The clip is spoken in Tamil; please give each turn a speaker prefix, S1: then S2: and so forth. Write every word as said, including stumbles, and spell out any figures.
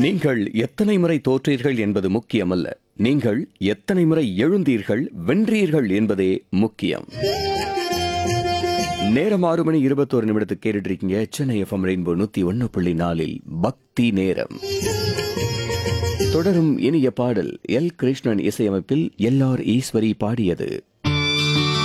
S1: நீங்கள் எத்தனை முறை தோற்றீர்கள் என்பது முக்கியமல்ல, நீங்கள் எத்தனை முறை எழுந்தீர்கள், வென்றீர்கள் என்பதே முக்கியம். நேரம் ஆறு மணி இருபத்தோரு நிமிடத்துக்கு கேட்டுட்டு இருக்கீங்க. சென்னை எஃப்எம் ரெயின்போ நூத்தி ஒன்னு புள்ளி நாலில் பக்தி நேரம். தொடரும் இனிய பாடல் எல் கிருஷ்ணன் இசையமைப்பில் எல் ஆர் ஈஸ்வரி பாடியது.